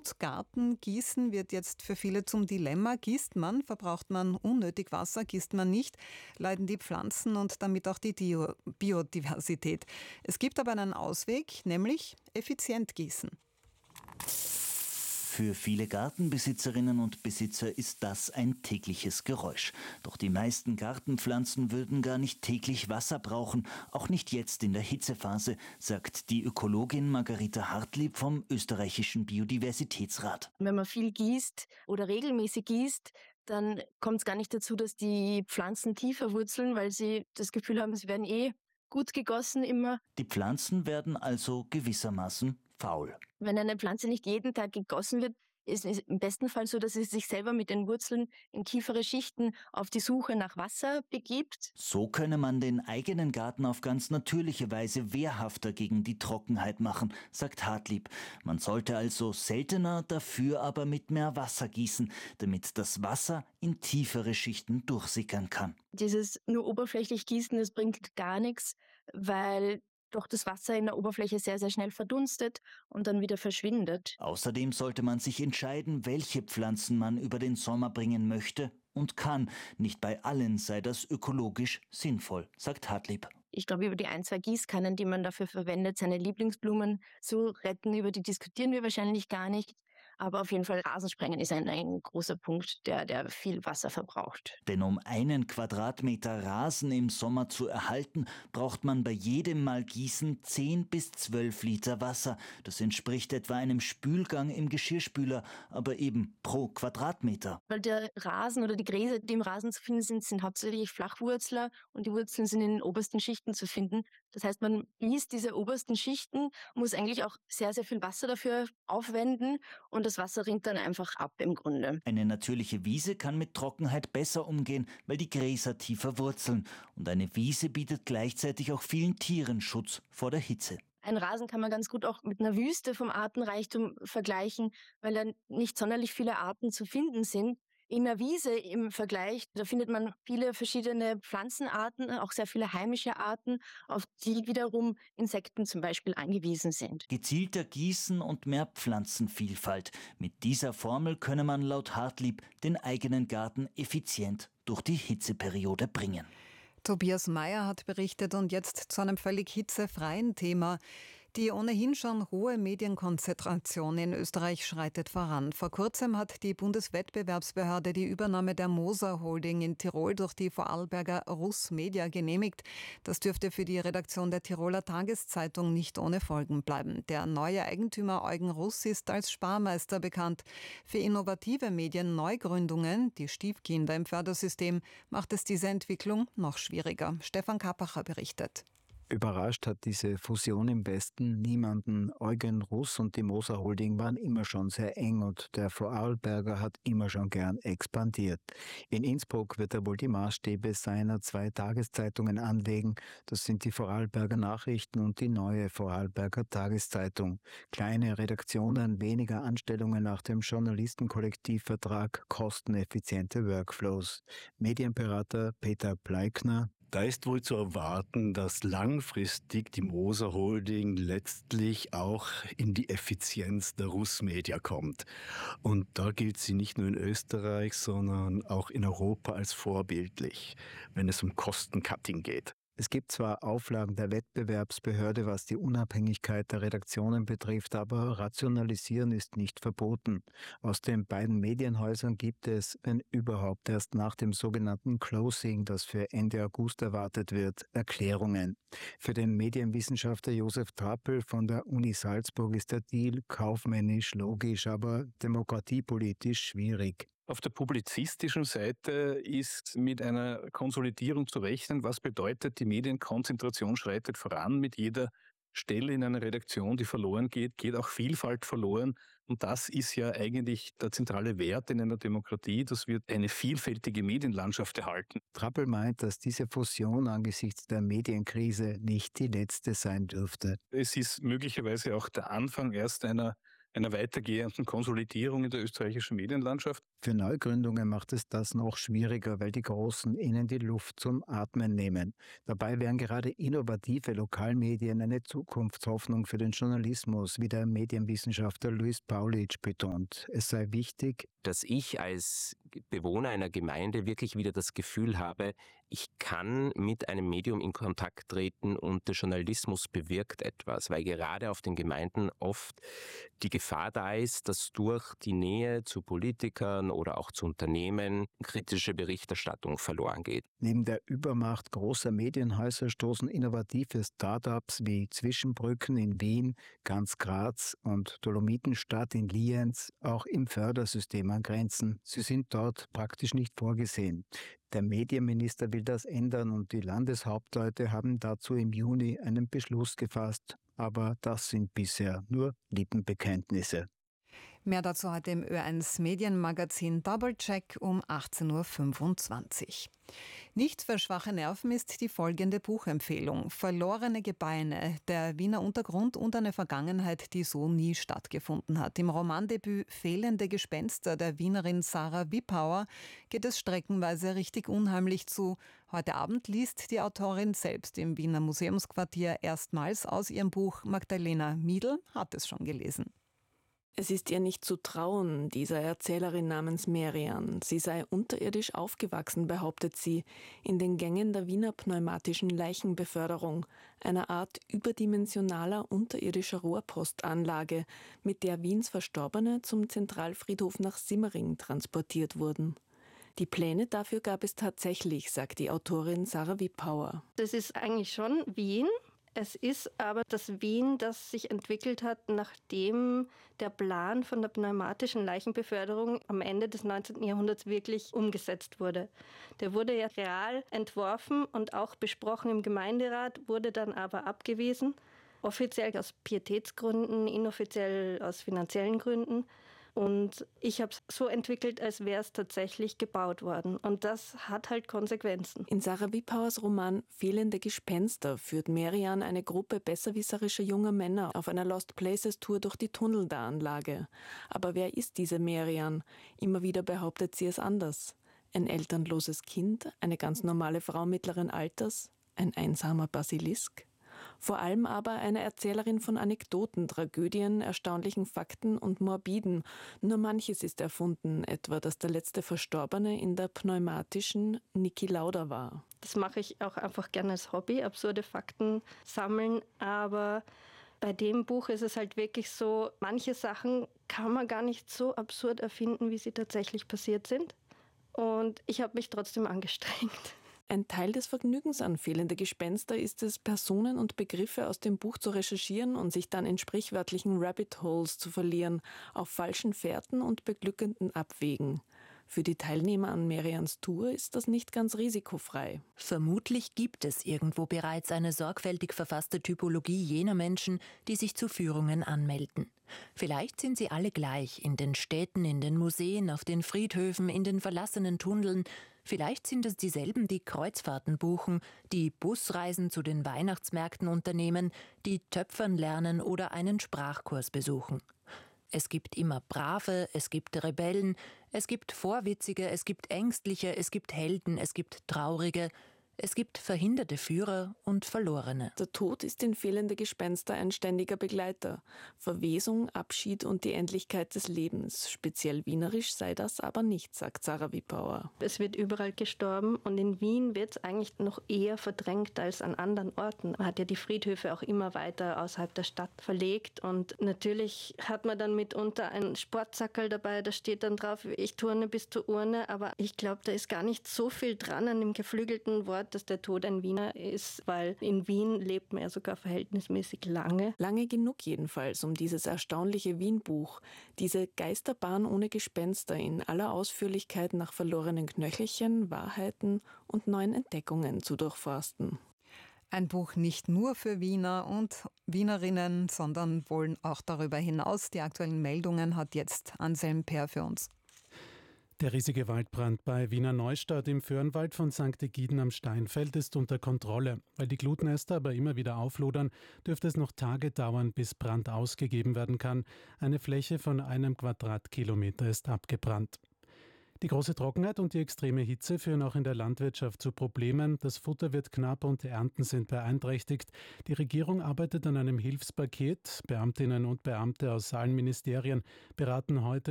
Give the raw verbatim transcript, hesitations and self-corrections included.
Gut Garten gießen wird jetzt für viele zum Dilemma. Gießt man, verbraucht man unnötig Wasser, gießt man nicht, leiden die Pflanzen und damit auch die Dio- Biodiversität. Es gibt aber einen Ausweg, nämlich effizient gießen. Für viele Gartenbesitzerinnen und Besitzer ist das ein tägliches Geräusch. Doch die meisten Gartenpflanzen würden gar nicht täglich Wasser brauchen, auch nicht jetzt in der Hitzephase, sagt die Ökologin Margarita Hartlieb vom österreichischen Biodiversitätsrat. Wenn man viel gießt oder regelmäßig gießt, dann kommt es gar nicht dazu, dass die Pflanzen tiefer wurzeln, weil sie das Gefühl haben, sie werden eh gut gegossen immer. Die Pflanzen werden also gewissermaßen faul. Wenn eine Pflanze nicht jeden Tag gegossen wird, ist es im besten Fall so, dass sie sich selber mit den Wurzeln in tiefere Schichten auf die Suche nach Wasser begibt. So könne man den eigenen Garten auf ganz natürliche Weise wehrhafter gegen die Trockenheit machen, sagt Hartlieb. Man sollte also seltener, dafür aber mit mehr Wasser gießen, damit das Wasser in tiefere Schichten durchsickern kann. Dieses nur oberflächlich Gießen, das bringt gar nichts, weil doch das Wasser in der Oberfläche sehr, sehr schnell verdunstet und dann wieder verschwindet. Außerdem sollte man sich entscheiden, welche Pflanzen man über den Sommer bringen möchte und kann. Nicht bei allen sei das ökologisch sinnvoll, sagt Hartlieb. Ich glaube, über die ein, zwei Gießkannen, die man dafür verwendet, seine Lieblingsblumen zu retten, über die diskutieren wir wahrscheinlich gar nicht. Aber auf jeden Fall Rasensprengen ist ein, ein großer Punkt, der, der viel Wasser verbraucht. Denn um einen Quadratmeter Rasen im Sommer zu erhalten, braucht man bei jedem Mal Gießen zehn bis zwölf Liter Wasser. Das entspricht etwa einem Spülgang im Geschirrspüler, aber eben pro Quadratmeter. Weil der Rasen oder die Gräser, die im Rasen zu finden sind, sind hauptsächlich Flachwurzler und die Wurzeln sind in den obersten Schichten zu finden. Das heißt, man gießt diese obersten Schichten, muss eigentlich auch sehr, sehr viel Wasser dafür aufwenden und das Wasser rinnt dann einfach ab im Grunde. Eine natürliche Wiese kann mit Trockenheit besser umgehen, weil die Gräser tiefer wurzeln. Und eine Wiese bietet gleichzeitig auch vielen Tieren Schutz vor der Hitze. Ein Rasen kann man ganz gut auch mit einer Wüste vom Artenreichtum vergleichen, weil da nicht sonderlich viele Arten zu finden sind. In der Wiese im Vergleich, da findet man viele verschiedene Pflanzenarten, auch sehr viele heimische Arten, auf die wiederum Insekten zum Beispiel angewiesen sind. Gezielter Gießen und mehr Pflanzenvielfalt. Mit dieser Formel könne man laut Hartlieb den eigenen Garten effizient durch die Hitzeperiode bringen. Tobias Meyer hat berichtet und jetzt zu einem völlig hitzefreien Thema. Die ohnehin schon hohe Medienkonzentration in Österreich schreitet voran. Vor kurzem hat die Bundeswettbewerbsbehörde die Übernahme der Moser Holding in Tirol durch die Vorarlberger Russ Media genehmigt. Das dürfte für die Redaktion der Tiroler Tageszeitung nicht ohne Folgen bleiben. Der neue Eigentümer Eugen Russ ist als Sparmeister bekannt. Für innovative Medienneugründungen, die Stiefkinder im Fördersystem, macht es diese Entwicklung noch schwieriger. Stefan Kappacher berichtet. Überrascht hat diese Fusion im Westen niemanden. Eugen Russ und die Moser Holding waren immer schon sehr eng und der Vorarlberger hat immer schon gern expandiert. In Innsbruck wird er wohl die Maßstäbe seiner zwei Tageszeitungen anlegen. Das sind die Vorarlberger Nachrichten und die neue Vorarlberger Tageszeitung. Kleine Redaktionen, weniger Anstellungen nach dem Journalistenkollektivvertrag, kosteneffiziente Workflows. Medienberater Peter Pleikner: Da ist wohl zu erwarten, dass langfristig die Moser Holding letztlich auch in die Effizienz der Russ Media kommt. Und da gilt sie nicht nur in Österreich, sondern auch in Europa als vorbildlich, wenn es um Kostencutting geht. Es gibt zwar Auflagen der Wettbewerbsbehörde, was die Unabhängigkeit der Redaktionen betrifft, aber Rationalisieren ist nicht verboten. Aus den beiden Medienhäusern gibt es, wenn überhaupt, erst nach dem sogenannten Closing, das für Ende August erwartet wird, Erklärungen. Für den Medienwissenschaftler Josef Trappel von der Uni Salzburg ist der Deal kaufmännisch logisch, aber demokratiepolitisch schwierig. Auf der publizistischen Seite ist mit einer Konsolidierung zu rechnen, was bedeutet, die Medienkonzentration schreitet voran. Mit jeder Stelle in einer Redaktion, die verloren geht, geht auch Vielfalt verloren. Und das ist ja eigentlich der zentrale Wert in einer Demokratie, dass wir eine vielfältige Medienlandschaft erhalten. Trappel meint, dass diese Fusion angesichts der Medienkrise nicht die letzte sein dürfte. Es ist möglicherweise auch der Anfang erst einer einer weitergehenden Konsolidierung in der österreichischen Medienlandschaft. Für Neugründungen macht es das noch schwieriger, weil die Großen ihnen die Luft zum Atmen nehmen. Dabei wären gerade innovative Lokalmedien eine Zukunftshoffnung für den Journalismus, wie der Medienwissenschaftler Luis Paulitsch betont. Es sei wichtig, dass ich als Bewohner einer Gemeinde wirklich wieder das Gefühl habe, ich kann mit einem Medium in Kontakt treten und der Journalismus bewirkt etwas, weil gerade auf den Gemeinden oft die Gefahr da ist, dass durch die Nähe zu Politikern oder auch zu Unternehmen kritische Berichterstattung verloren geht. Neben der Übermacht großer Medienhäuser stoßen innovative Start-ups wie Zwischenbrücken in Wien, ganz Graz und Dolomitenstadt in Lienz auch im Fördersystem an Grenzen. Sie sind dort praktisch nicht vorgesehen. Der Medienminister will das ändern und die Landeshauptleute haben dazu im Juni einen Beschluss gefasst. Aber das sind bisher nur Lippenbekenntnisse. Mehr dazu heute im Ö eins Medienmagazin Doublecheck um achtzehn Uhr fünfundzwanzig. Nicht für schwache Nerven ist die folgende Buchempfehlung. Verlorene Gebeine, der Wiener Untergrund und eine Vergangenheit, die so nie stattgefunden hat. Im Romandebüt Fehlende Gespenster der Wienerin Sarah Wippauer geht es streckenweise richtig unheimlich zu. Heute Abend liest die Autorin selbst im Wiener Museumsquartier erstmals aus ihrem Buch. Magdalena Miedl hat es schon gelesen. Es ist ihr nicht zu trauen, dieser Erzählerin namens Merian. Sie sei unterirdisch aufgewachsen, behauptet sie, in den Gängen der Wiener pneumatischen Leichenbeförderung, einer Art überdimensionaler unterirdischer Rohrpostanlage, mit der Wiens Verstorbene zum Zentralfriedhof nach Simmering transportiert wurden. Die Pläne dafür gab es tatsächlich, sagt die Autorin Sarah Wippauer. Das ist eigentlich schon Wien. Es ist aber das Wien, das sich entwickelt hat, nachdem der Plan von der pneumatischen Leichenbeförderung am Ende des neunzehnten Jahrhunderts wirklich umgesetzt wurde. Der wurde ja real entworfen und auch besprochen im Gemeinderat, wurde dann aber abgewiesen. Offiziell aus Pietätsgründen, inoffiziell aus finanziellen Gründen. Und ich habe es so entwickelt, als wäre es tatsächlich gebaut worden. Und das hat halt Konsequenzen. In Sarah Wippauers Roman Fehlende Gespenster führt Merian eine Gruppe besserwisserischer junger Männer auf einer Lost Places Tour durch die Tunnel der Anlage. Aber wer ist diese Merian? Immer wieder behauptet sie es anders. Ein elternloses Kind, eine ganz normale Frau mittleren Alters, ein einsamer Basilisk? Vor allem aber eine Erzählerin von Anekdoten, Tragödien, erstaunlichen Fakten und Morbiden. Nur manches ist erfunden, etwa, dass der letzte Verstorbene in der pneumatischen Niki Lauda war. Das mache ich auch einfach gerne als Hobby, absurde Fakten sammeln, aber bei dem Buch ist es halt wirklich so, manche Sachen kann man gar nicht so absurd erfinden, wie sie tatsächlich passiert sind. Und ich habe mich trotzdem angestrengt. Ein Teil des Vergnügens an Fehlende Gespenster ist es, Personen und Begriffe aus dem Buch zu recherchieren und sich dann in sprichwörtlichen Rabbit Holes zu verlieren, auf falschen Fährten und beglückenden Abwegen. Für die Teilnehmer an Merians Tour ist das nicht ganz risikofrei. Vermutlich gibt es irgendwo bereits eine sorgfältig verfasste Typologie jener Menschen, die sich zu Führungen anmelden. Vielleicht sind sie alle gleich, in den Städten, in den Museen, auf den Friedhöfen, in den verlassenen Tunneln. Vielleicht sind es dieselben, die Kreuzfahrten buchen, die Busreisen zu den Weihnachtsmärkten unternehmen, die töpfern lernen oder einen Sprachkurs besuchen. Es gibt immer Brave, es gibt Rebellen, es gibt Vorwitzige, es gibt Ängstliche, es gibt Helden, es gibt Traurige, es gibt verhinderte Führer und Verlorene. Der Tod ist in Fehlende Gespenster ein ständiger Begleiter. Verwesung, Abschied und die Endlichkeit des Lebens. Speziell wienerisch sei das aber nicht, sagt Sarah Wippauer. Es wird überall gestorben und in Wien wird es eigentlich noch eher verdrängt als an anderen Orten. Man hat ja die Friedhöfe auch immer weiter außerhalb der Stadt verlegt und natürlich hat man dann mitunter einen Sportsackerl dabei, da steht dann drauf, ich turne bis zur Urne, aber ich glaube, da ist gar nicht so viel dran an dem geflügelten Wort, dass der Tod ein Wiener ist, weil in Wien lebt man ja sogar verhältnismäßig lange. Lange genug jedenfalls um dieses erstaunliche Wien-Buch, diese Geisterbahn ohne Gespenster in aller Ausführlichkeit nach verlorenen Knöchelchen, Wahrheiten und neuen Entdeckungen zu durchforsten. Ein Buch nicht nur für Wiener und Wienerinnen, sondern wohl auch darüber hinaus. Die aktuellen Meldungen hat jetzt Anselm Peer für uns. Der riesige Waldbrand bei Wiener Neustadt im Föhrenwald von Sankt Egiden am Steinfeld ist unter Kontrolle. Weil die Glutnester aber immer wieder auflodern, dürfte es noch Tage dauern, bis Brand ausgegeben werden kann. Eine Fläche von einem Quadratkilometer ist abgebrannt. Die große Trockenheit und die extreme Hitze führen auch in der Landwirtschaft zu Problemen. Das Futter wird knapp und die Ernten sind beeinträchtigt. Die Regierung arbeitet an einem Hilfspaket. Beamtinnen und Beamte aus allen Ministerien beraten heute